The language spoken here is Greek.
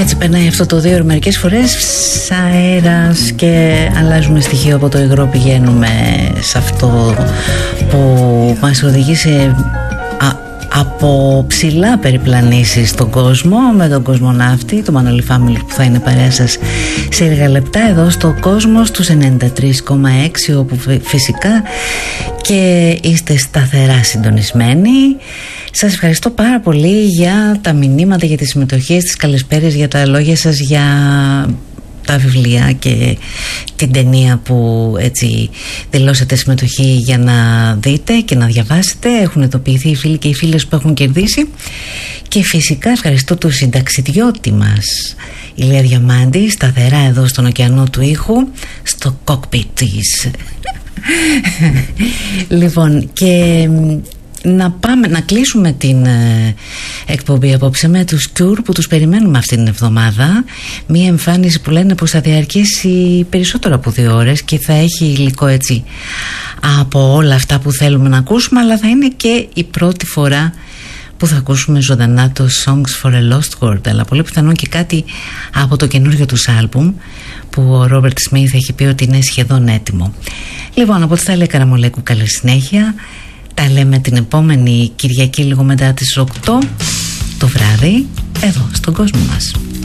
Έτσι περνάει αυτό το 2ωρο μερικές φορές αέρας και αλλάζουμε στοιχείο από το υγρό, πηγαίνουμε σε αυτό που μας οδηγεί σε από ψηλά περιπλανήσεις στον κόσμο, με τον κοσμοναύτη, το Manoli Family, που θα είναι παρέα σας σε λίγα λεπτά εδώ στο κόσμο στους 93,6, όπου φυσικά και είστε σταθερά συντονισμένοι. Σας ευχαριστώ πάρα πολύ για τα μηνύματα, για τις συμμετοχές, τις καλησπέρες, για τα λόγια σας, για τα βιβλία και την ταινία που έτσι δηλώσατε συμμετοχή για να δείτε και να διαβάσετε. Έχουν ειδοποιηθεί οι φίλοι και οι φίλες που έχουν κερδίσει. Και φυσικά ευχαριστώ τον συνταξιδιώτη μας Ηλία Διαμάντη, σταθερά εδώ στον ωκεανό του ήχου, στο κόκπιτ της. Λοιπόν, και να κλείσουμε την εκπομπή απόψε με τους Cure, που τους περιμένουμε αυτήν την εβδομάδα. Μία εμφάνιση που λένε πως θα διαρκέσει περισσότερο από 2 ώρες και θα έχει υλικό έτσι από όλα αυτά που θέλουμε να ακούσουμε, αλλά θα είναι και η πρώτη φορά που θα ακούσουμε ζωντανά το Songs for a Lost World, αλλά πολύ πιθανόν και κάτι από το καινούριο τους άλμπουμ που ο Ρόμπερτ Σμιθ έχει πει ότι είναι σχεδόν έτοιμο. Λοιπόν, από ό,τι θα λέει Καραμολέκου, καλή συνέχεια. Τα λέμε την επόμενη Κυριακή λίγο μετά τις 8 το βράδυ εδώ στον κόσμο μας.